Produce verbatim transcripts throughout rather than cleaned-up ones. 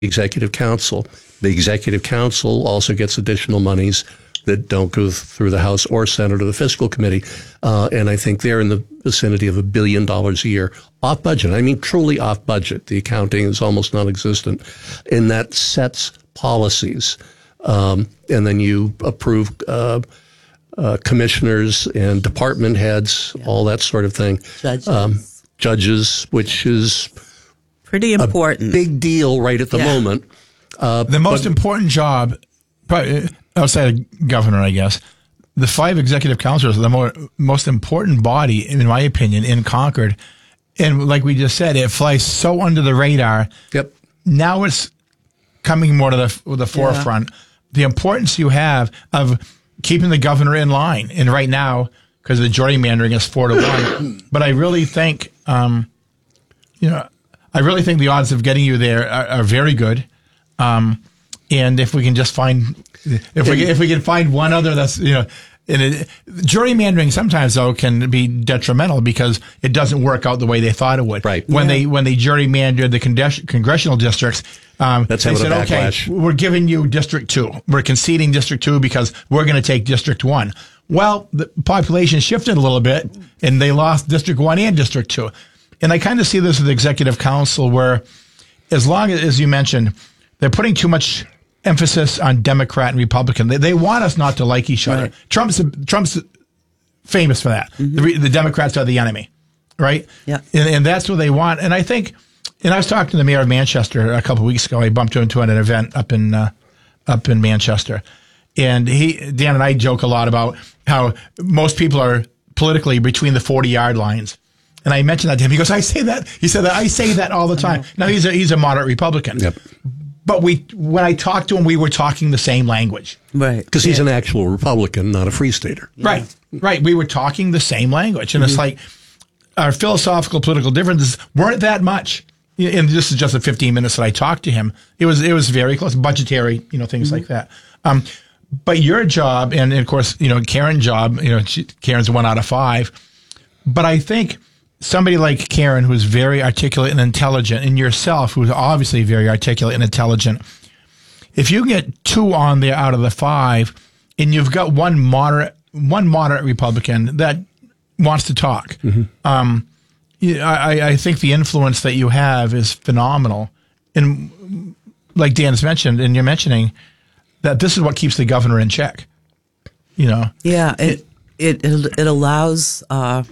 executive council. The executive council also gets additional monies that don't go through the House or Senate or the fiscal committee. Uh, and I think they're in the vicinity of a billion dollars a year off budget. I mean, truly off budget. The accounting is almost non-existent. And that sets policies. Um, and then you approve uh, uh, commissioners and department heads, yeah. all that sort of thing. Judges. Um, judges, which is pretty important. A big deal right at the yeah. moment. Uh, the most but, important job, probably outside of governor, I guess, the five executive councilors are the more, most important body, in my opinion, in Concord. And like we just said, it flies so under the radar. Yep. Now it's coming more to the, the forefront. Yeah. The importance you have of keeping the governor in line. And right now, because the gerrymandering is four to one. But I really think, um, you know, I really think the odds of getting you there are, are very good. Um, and if we can just find, if we if we can find one other that's, you know, in it, gerrymandering sometimes though can be detrimental because it doesn't work out the way they thought it would. Right. When yeah. they when they gerrymandered the congres- congressional districts, um, that's they said, okay, backlash. we're giving you District Two. We're conceding District Two because we're going to take District One. Well, the population shifted a little bit, and they lost District One and District Two. And I kind of see this with the Executive Council, where, as long as, as you mentioned, they're putting too much emphasis on Democrat and Republican. They, they want us not to like each other. Right. Trump's Trump's famous for that. Mm-hmm. The, the Democrats are the enemy, right? Yeah. And, and that's what they want. And I think, and I was talking to the mayor of Manchester a couple of weeks ago. I bumped into him at an event up in uh, up in Manchester, and he, Dan and I joke a lot about how most people are politically between the forty yard lines. And I mentioned that to him. He goes, I say that. He said that I say that all the time. Now he's a he's a moderate Republican. Yep. But we, when I talked to him, we were talking the same language. Right. Because he's yeah. an actual Republican, not a free stater. Yeah. Right. Right. We were talking the same language. And mm-hmm. it's like our philosophical political differences weren't that much. And this is just the fifteen minutes that I talked to him. It was it was very close, budgetary, you know, things mm-hmm. like that. Um, but your job, and, and of course, you know, Karen's job, you know, she, Karen's one out of five. But I think somebody like Karen, who's very articulate and intelligent, and yourself, who's obviously very articulate and intelligent, if you get two on there out of the five, and you've got one moderate, one moderate Republican that wants to talk, mm-hmm. um, I, I think the influence that you have is phenomenal. And like Dan's mentioned, and you're mentioning that this is what keeps the governor in check. You know, yeah, it it it, it allows. Uh,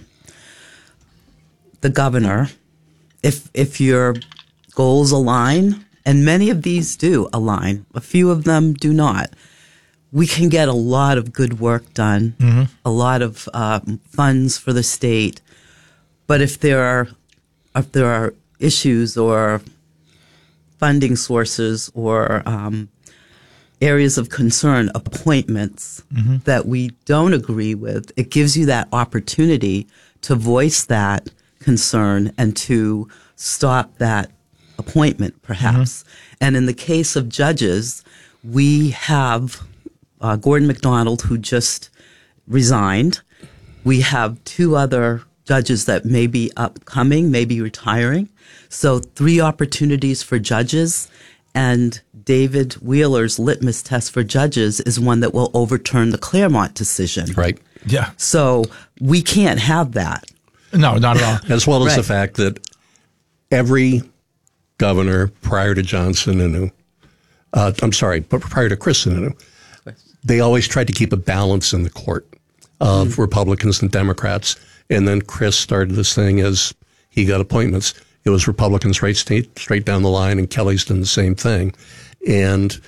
the governor, if if your goals align, and many of these do align, a few of them do not, we can get a lot of good work done, mm-hmm. a lot of uh, funds for the state. But if there are if there are issues or funding sources or um, areas of concern, appointments mm-hmm. that we don't agree with, it gives you that opportunity to voice that concern and to stop that appointment, perhaps. Mm-hmm. And in the case of judges, we have uh, Gordon MacDonald, who just resigned. We have two other judges that may be upcoming, may be retiring. So three opportunities for judges. And David Wheeler's litmus test for judges is one that will overturn the Claremont decision. Right. Yeah. So we can't have that. No, not at all. As well as right. the fact that every governor prior to John Sununu, uh, I'm sorry, but prior to Chris Sununu, they always tried to keep a balance in the court of mm-hmm. Republicans and Democrats. And then Chris started this thing as he got appointments. It was Republicans right straight, straight down the line, and Kelly's done the same thing. And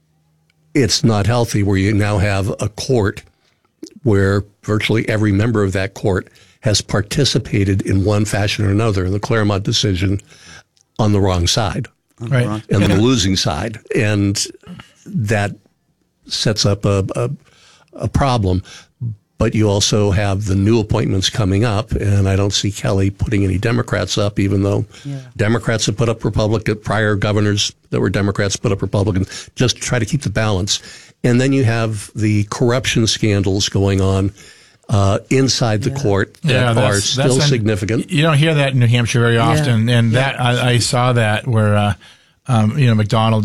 it's not healthy where you now have a court where virtually every member of that court has participated in one fashion or another in the Claremont decision on the wrong side, right, and the losing side, and that sets up a, a a problem. But you also have the new appointments coming up, and I don't see Kelly putting any Democrats up, even though yeah. Democrats have put up Republican, prior governors that were Democrats put up Republicans, just to try to keep the balance. And then you have the corruption scandals going on uh, inside the yeah. court that yeah, are still that's significant. You don't hear that in New Hampshire very often, yeah. and yeah. that I, I saw that where uh, um, you know, McDonald